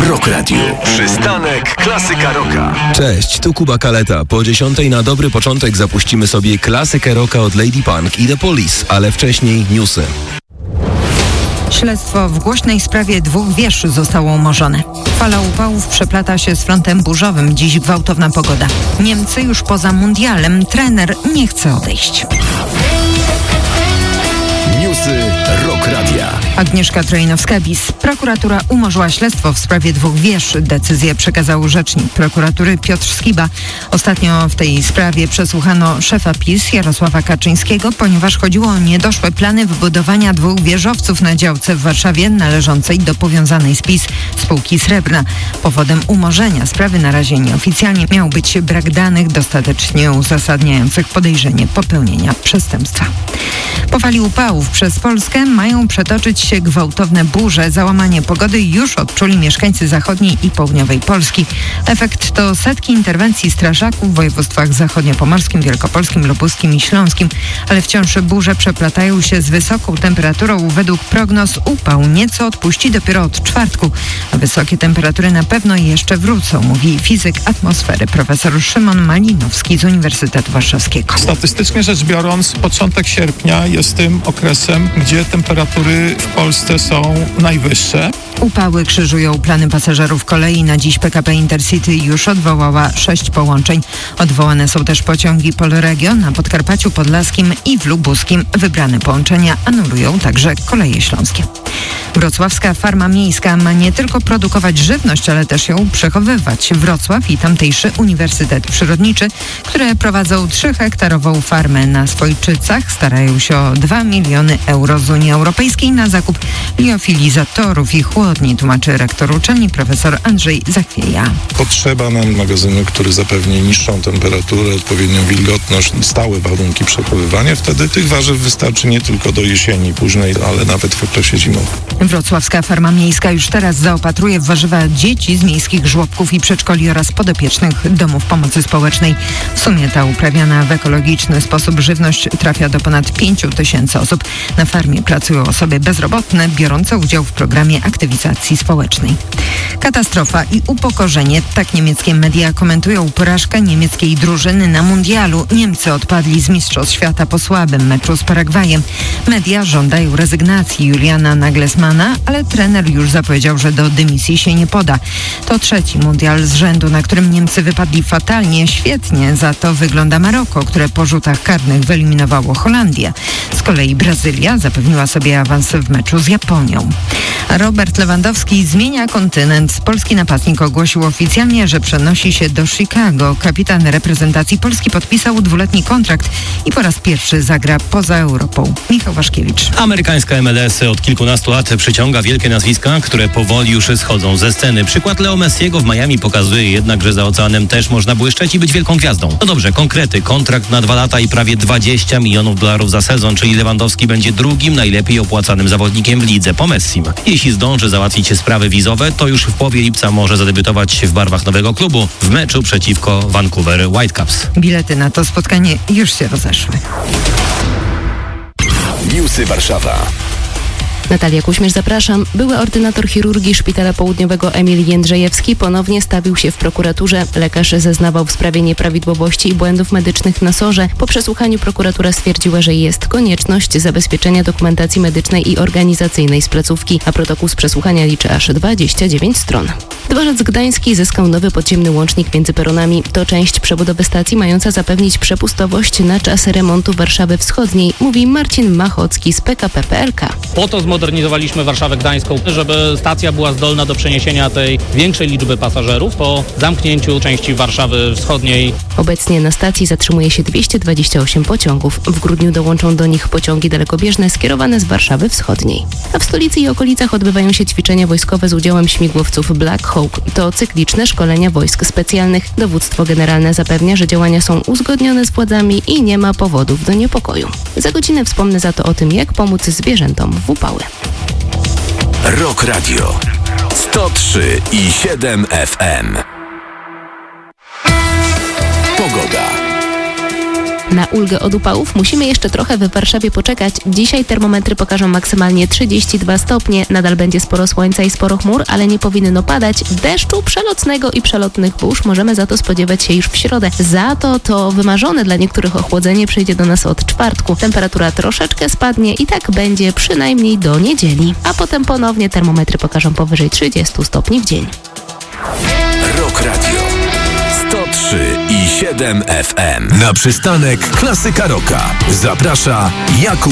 Rock Radio. Przystanek Klasyka Rocka. Cześć, tu Kuba Kaleta. Po 10:00 na dobry początek zapuścimy sobie klasykę rocka od Lady Punk i The Police, ale wcześniej newsy. Śledztwo w głośnej sprawie 2 wież zostało umorzone. Fala upałów przeplata się z frontem burzowym. Dziś gwałtowna pogoda. Niemcy już poza mundialem. Trener nie chce odejść. Newsy Rock Radia. Agnieszka Trojnowska-Bis. Prokuratura umorzyła śledztwo w sprawie 2 wież. Decyzję przekazał rzecznik prokuratury Piotr Skiba. Ostatnio w tej sprawie przesłuchano szefa PiS Jarosława Kaczyńskiego, ponieważ chodziło o niedoszłe plany wybudowania 2 wieżowców na działce w Warszawie należącej do powiązanej z PiS spółki Srebrna. Powodem umorzenia sprawy na razie nieoficjalnie miał być brak danych dostatecznie uzasadniających podejrzenie popełnienia przestępstwa. Po fali upałów przez Polskę mają przetoczyć się gwałtowne burze. Załamanie pogody już odczuli mieszkańcy zachodniej i południowej Polski. Efekt to setki interwencji strażaków w województwach zachodniopomorskim, wielkopolskim, lubuskim i śląskim. Ale wciąż burze przeplatają się z wysoką temperaturą. Według prognoz upał nieco odpuści dopiero od czwartku. A wysokie temperatury na pewno jeszcze wrócą, mówi fizyk atmosfery profesor Szymon Malinowski z Uniwersytetu Warszawskiego. Statystycznie rzecz biorąc, początek sierpnia jest tym okresem, gdzie temperatury w Polsce są najwyższe. Upały krzyżują plany pasażerów kolei. Na dziś PKP Intercity już odwołała 6 połączeń. Odwołane są też pociągi Polregio na Podkarpaciu Podlaskim i w Lubuskim. Wybrane połączenia anulują także Koleje Śląskie. Wrocławska farma miejska ma nie tylko produkować żywność, ale też ją przechowywać. Wrocław i tamtejszy Uniwersytet Przyrodniczy, które prowadzą 3-hektarową farmę na Swojczycach, starają się o 2 miliony euro z Unii Europejskiej na zakup liofilizatorów i chłodni, tłumaczy rektor uczelni profesor Andrzej Zachwieja. Potrzeba nam magazynu, który zapewni niższą temperaturę, odpowiednią wilgotność, stałe warunki przechowywania. Wtedy tych warzyw wystarczy nie tylko do jesieni późnej, ale nawet w okresie zimowym. Wrocławska farma miejska już teraz zaopatruje w warzywa dzieci z miejskich żłobków i przedszkoli oraz podopiecznych domów pomocy społecznej. W sumie ta uprawiana w ekologiczny sposób żywność trafia do ponad 5 000 osób. Na farmie pracują osoby bezrobotne, biorące udział w programie aktywizacji społecznej. Katastrofa i upokorzenie. Tak niemieckie media komentują porażkę niemieckiej drużyny na mundialu. Niemcy odpadli z Mistrzostw Świata po słabym meczu z Paragwajem. Media żądają rezygnacji Juliana Nagelsmana, ale trener już zapowiedział, że do dymisji się nie poda. To 3. mundial z rzędu, na którym Niemcy wypadli fatalnie. Świetnie za to wygląda Maroko, które po rzutach karnych wyeliminowało Holandię. Z kolei Brazylia zapewniła sobie awans w meczu z Japonią. Robert Lewandowski zmienia kontynent. Polski napastnik ogłosił oficjalnie, że przenosi się do Chicago. Kapitan reprezentacji Polski podpisał 2-letni kontrakt i po raz pierwszy zagra poza Europą. Michał Waszkiewicz. Amerykańska MLS od kilkunastu lat przyciąga wielkie nazwiska, które powoli już schodzą ze sceny. Przykład Leo Messiego w Miami pokazuje jednak, że za oceanem też można błyszczeć i być wielką gwiazdą. No dobrze, konkrety. Kontrakt na 2 lata i prawie $20 milionów za sezon, czyli Lewandowski będzie drugim najlepiej opłacanym zawodnikiem w lidze po Messim. Jeśli zdąży załatwić sprawy wizowe, to już w połowie lipca może zadebiutować w barwach nowego klubu w meczu przeciwko Vancouver Whitecaps. Bilety na to spotkanie już się rozeszły. Newsy Warszawa. Natalia Kuśmierz, zapraszam. Były ordynator chirurgii Szpitala Południowego Emil Jędrzejewski ponownie stawił się w prokuraturze. Lekarz zeznawał w sprawie nieprawidłowości i błędów medycznych na SOR-ze. Po przesłuchaniu prokuratura stwierdziła, że jest konieczność zabezpieczenia dokumentacji medycznej i organizacyjnej z placówki, a protokół z przesłuchania liczy aż 29 stron. Dworzec Gdański zyskał nowy podziemny łącznik między peronami. To część przebudowy stacji mająca zapewnić przepustowość na czas remontu Warszawy Wschodniej, mówi Marcin Machocki z PKP PLK. Po to zmodernizowaliśmy Warszawę Gdańską, żeby stacja była zdolna do przeniesienia tej większej liczby pasażerów po zamknięciu części Warszawy Wschodniej. Obecnie na stacji zatrzymuje się 228 pociągów. W grudniu dołączą do nich pociągi dalekobieżne skierowane z Warszawy Wschodniej. A w stolicy i okolicach odbywają się ćwiczenia wojskowe z udziałem śmigłowców Black Hawk. To cykliczne szkolenia wojsk specjalnych. Dowództwo generalne zapewnia, że działania są uzgodnione z władzami i nie ma powodów do niepokoju. Za godzinę wspomnę za to o tym, jak pomóc zwierzętom w upały. Rock Radio 103,7 FM. Pogoda. Na ulgę od upałów musimy jeszcze trochę w Warszawie poczekać. Dzisiaj termometry pokażą maksymalnie 32 stopnie. Nadal będzie sporo słońca i sporo chmur, ale nie powinno padać. Deszczu przelotnego i przelotnych burz możemy za to spodziewać się już w środę. Za to wymarzone dla niektórych ochłodzenie przyjdzie do nas od czwartku. Temperatura troszeczkę spadnie i tak będzie przynajmniej do niedzieli. A potem ponownie termometry pokażą powyżej 30 stopni w dzień. Rock Radio 103,7 FM. Na przystanek Klasyka Rocka zaprasza Jakub